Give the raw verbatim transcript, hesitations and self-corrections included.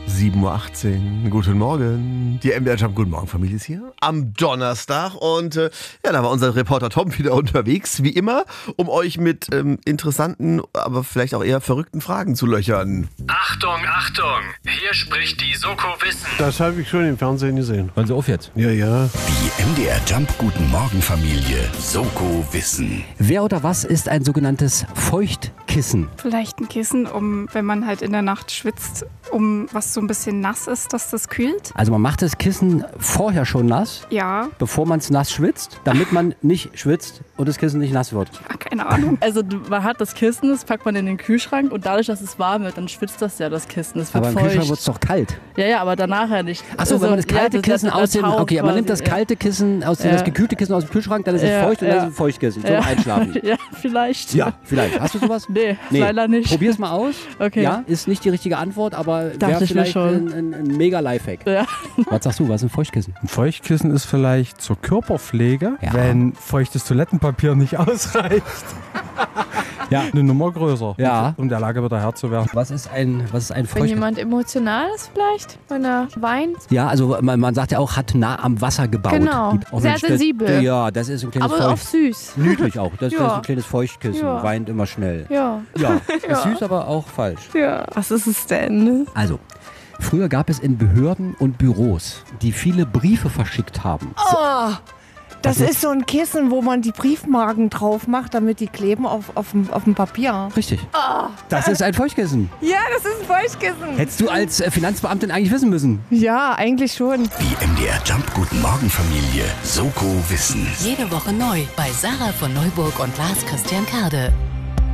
sieben Uhr achtzehn. Guten Morgen. Die M D R Jump Guten Morgen Familie ist hier am Donnerstag. Und äh, ja, da war unser Reporter Tom wieder unterwegs, wie immer, um euch mit ähm, interessanten, aber vielleicht auch eher verrückten Fragen zu löchern. Achtung, Achtung! Hier spricht die Soko Wissen. Das habe ich schon im Fernsehen gesehen. Hören Sie auf jetzt. Ja, ja. Die M D R Jump Guten Morgen Familie Soko Wissen. Wer oder was ist ein sogenanntes Feuchtkissen? Vielleicht ein Kissen, um, wenn man halt in der Nacht schwitzt, um was so ein bisschen nass ist, dass das kühlt. Also man macht das Kissen vorher schon nass, Ja, bevor man es nass schwitzt, damit man nicht schwitzt und das Kissen nicht nass wird. keine Ahnung. Also man hat das Kissen, das packt man in den Kühlschrank und dadurch, dass es warm wird, dann schwitzt das ja, das Kissen. Das wird Aber im feucht. Kühlschrank wird es doch kalt. Ja, ja, aber danach ja nicht. Achso, Also, wenn man das kalte ja, Kissen der- aus der dem... Tauch Okay, man nimmt das quasi, kalte Kissen, aus dem, Ja. das gekühlte Kissen aus dem Kühlschrank, dann ist es Ja, feucht und dann ja. ist es ein Feuchtkissen zum Ja. Einschlafen. Ja, vielleicht. Ja, vielleicht. Hast du sowas? Nee, leider nicht. Probier's mal aus. Okay. Ja, ist nicht die richtige Antwort, aber Dachte wäre ich mir vielleicht schon. ein, ein, ein mega Lifehack. Ja. Was sagst du, was ist ein Feuchtkissen? Ein Feuchtkissen ist vielleicht zur Körperpflege, Ja. wenn feuchtes Toilettenpapier nicht ausreicht. Ja. Eine Nummer größer, Ja. um der Lage wieder Herr zu werden. Was ist ein, was ist ein Wenn Feuchtkissen? jemand emotional ist vielleicht, wenn er weint. Ja, also man, man sagt ja auch, hat nah am Wasser gebaut. Genau. Die- auch Sehr wenn es- sensibel. Ja, das ist ein kleines Aber auch Feucht... süß. Niedlich auch. Das, das Ja. ist ein kleines Feuchtkissen. Ja. Weint immer schnell. Ja. Ja, Ja. ist süß, aber auch falsch. Ja. Was ist es denn? Also, früher gab es in Behörden und Büros, die viele Briefe verschickt haben. Oh, das Was ist so ein Kissen, wo man die Briefmarken drauf macht, damit die kleben auf, auf, dem, auf dem Papier. Richtig. Das ist ein Feuchtkissen. Ja, das ist ein Feuchtkissen. Hättest du als äh, Finanzbeamtin eigentlich wissen müssen. Ja, eigentlich schon. Die M D R Jump Guten Morgen Familie Soko Wissen. Jede Woche neu bei Sarah von Neuburg und Lars Christian Kade.